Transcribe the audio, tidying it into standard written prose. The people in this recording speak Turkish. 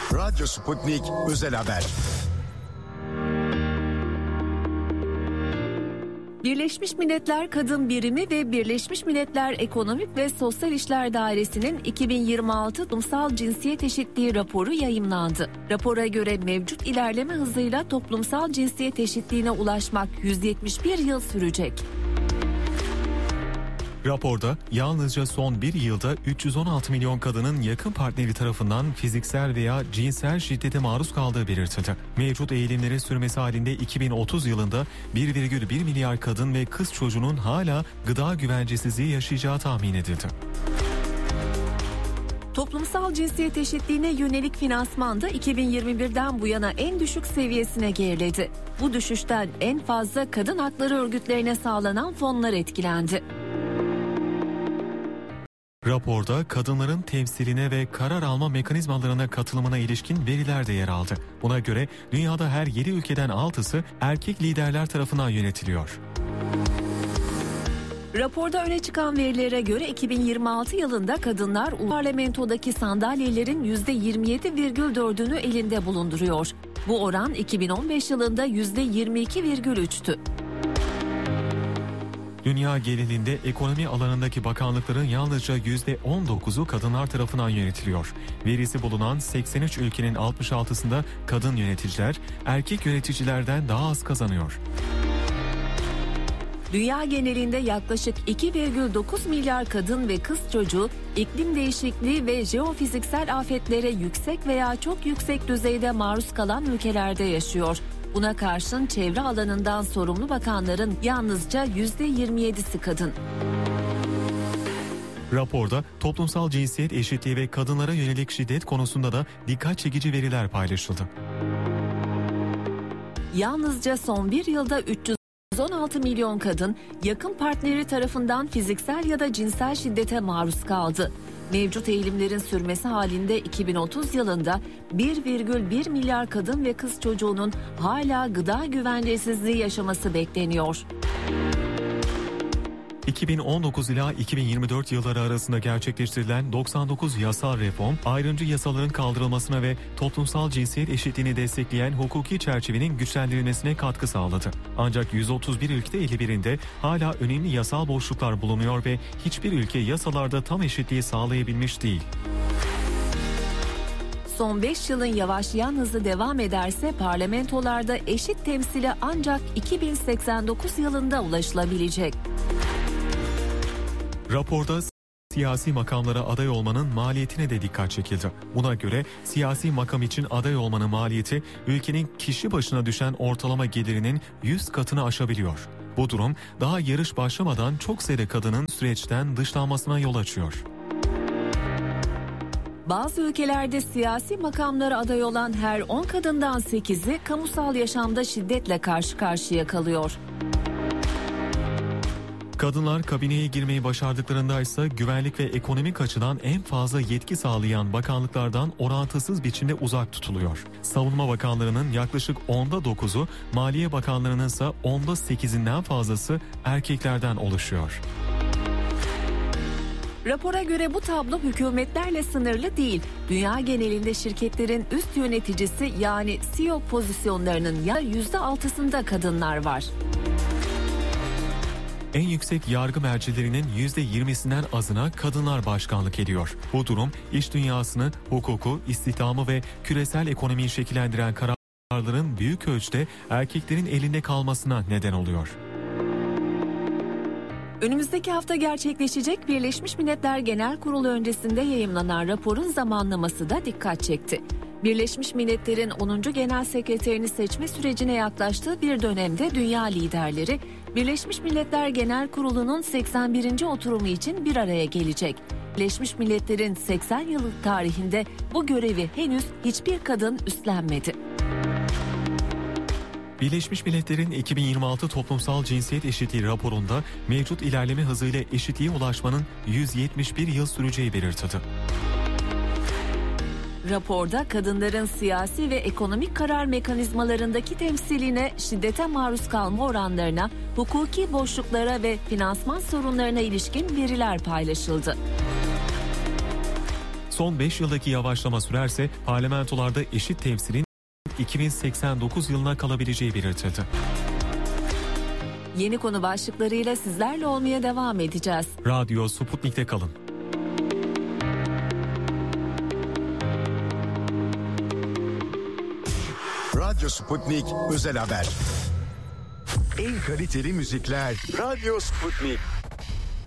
Radyo Sputnik Özel Haber. Birleşmiş Milletler Kadın Birimi ve Birleşmiş Milletler Ekonomik ve Sosyal İşler Dairesi'nin 2026 toplumsal cinsiyet eşitliği raporu yayımlandı. Rapora göre mevcut ilerleme hızıyla toplumsal cinsiyet eşitliğine ulaşmak 171 yıl sürecek. Raporda yalnızca son bir yılda 316 milyon kadının yakın partneri tarafından fiziksel veya cinsel şiddete maruz kaldığı belirtildi. Mevcut eğilimlerin sürmesi halinde 2030 yılında 1,1 milyar kadın ve kız çocuğunun hala gıda güvencesizliği yaşayacağı tahmin edildi. Toplumsal cinsiyet eşitliğine yönelik finansman da 2021'den bu yana en düşük seviyesine geriledi. Bu düşüşten en fazla kadın hakları örgütlerine sağlanan fonlar etkilendi. Raporda kadınların temsiline ve karar alma mekanizmalarına katılımına ilişkin veriler de yer aldı. Buna göre dünyada her 7 ülkeden 6'sı erkek liderler tarafından yönetiliyor. Raporda öne çıkan verilere göre 2026 yılında kadınlar parlamentodaki sandalyelerin %27,4'ünü elinde bulunduruyor. Bu oran 2015 yılında %22,3'tü. Dünya genelinde ekonomi alanındaki bakanlıkların yalnızca %19'u kadınlar tarafından yönetiliyor. Verisi bulunan 83 ülkenin 66'sında kadın yöneticiler, erkek yöneticilerden daha az kazanıyor. Dünya genelinde yaklaşık 2,9 milyar kadın ve kız çocuğu iklim değişikliği ve jeofiziksel afetlere yüksek veya çok yüksek düzeyde maruz kalan ülkelerde yaşıyor. Buna karşın çevre alanından sorumlu bakanların yalnızca %27'si kadın. Raporda toplumsal cinsiyet eşitliği ve kadınlara yönelik şiddet konusunda da dikkat çekici veriler paylaşıldı. Yalnızca son bir yılda 316 milyon kadın yakın partneri tarafından fiziksel ya da cinsel şiddete maruz kaldı. Mevcut eğilimlerin sürmesi halinde 2030 yılında 1,1 milyar kadın ve kız çocuğunun hala gıda güvencesizliği yaşaması bekleniyor. 2019 ila 2024 yılları arasında gerçekleştirilen 99 yasal reform, ayrımcı yasaların kaldırılmasına ve toplumsal cinsiyet eşitliğini destekleyen hukuki çerçevenin güçlendirilmesine katkı sağladı. Ancak 131 ülkede 51'inde hala önemli yasal boşluklar bulunuyor ve hiçbir ülke yasalarda tam eşitliği sağlayabilmiş değil. Son 5 yılın yavaşlayan hızı devam ederse parlamentolarda eşit temsile ancak 2089 yılında ulaşılabilecek. Raporda siyasi makamlara aday olmanın maliyetine de dikkat çekildi. Buna göre siyasi makam için aday olmanın maliyeti ülkenin kişi başına düşen ortalama gelirinin 100 katını aşabiliyor. Bu durum daha yarış başlamadan çok sayıda kadının süreçten dışlanmasına yol açıyor. Bazı ülkelerde siyasi makamlara aday olan her 10 kadından 8'i kamusal yaşamda şiddetle karşı karşıya kalıyor. Kadınlar kabineye girmeyi başardıklarında ise güvenlik ve ekonomik açıdan en fazla yetki sağlayan bakanlıklardan orantısız biçimde uzak tutuluyor. Savunma bakanlarının yaklaşık 9'u, Maliye Bakanlarının ise 8'inden fazlası erkeklerden oluşuyor. Rapora göre bu tablo hükümetlerle sınırlı değil. Dünya genelinde şirketlerin üst yöneticisi yani CEO pozisyonlarının %6'sında kadınlar var. En yüksek yargı mercilerinin %20'sinden azına kadınlar başkanlık ediyor. Bu durum iş dünyasını, hukuku, istihdamı ve küresel ekonomiyi şekillendiren kararların büyük ölçüde erkeklerin elinde kalmasına neden oluyor. Önümüzdeki hafta gerçekleşecek Birleşmiş Milletler Genel Kurulu öncesinde yayımlanan raporun zamanlaması da dikkat çekti. Birleşmiş Milletler'in 10. Genel Sekreterini seçme sürecine yaklaştığı bir dönemde dünya liderleri Birleşmiş Milletler Genel Kurulu'nun 81. oturumu için bir araya gelecek. Birleşmiş Milletler'in 80 yıllık tarihinde bu görevi henüz hiçbir kadın üstlenmedi. Birleşmiş Milletler'in 2026 Toplumsal Cinsiyet Eşitliği raporunda mevcut ilerleme hızıyla eşitliğe ulaşmanın 171 yıl süreceği belirtildi. Raporda kadınların siyasi ve ekonomik karar mekanizmalarındaki temsiline, şiddete maruz kalma oranlarına, hukuki boşluklara ve finansman sorunlarına ilişkin veriler paylaşıldı. Son 5 yıldaki yavaşlama sürerse parlamentolarda eşit temsilin 2089 yılına kalabileceği belirtildi. Yeni konu başlıklarıyla sizlerle olmaya devam edeceğiz. Radyo Sputnik'te kalın. Radyo Sputnik Özel Haber. En kaliteli müzikler Radyo Sputnik.